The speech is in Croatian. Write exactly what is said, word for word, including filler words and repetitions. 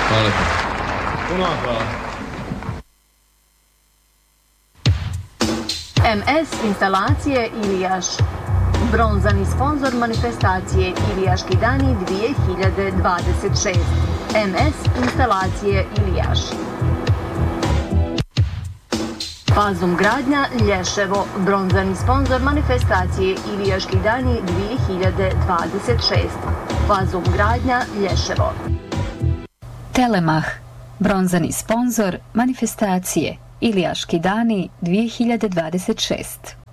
Hvala lepo. Puno vam hvala. em es instalacije Ilijaš. Bronzani sponzor manifestacije Ilijaški dani dvije hiljade dvadeset šest. em es instalacije Ilijaš. Fazum gradnja Lješevo. Bronzani sponzor manifestacije Ilijaški dani dvije hiljade dvadeset šest. Fazum gradnja Lješevo. Telemah. Bronzani sponzor manifestacije Ilijaški dani dvije hiljade dvadeset šest.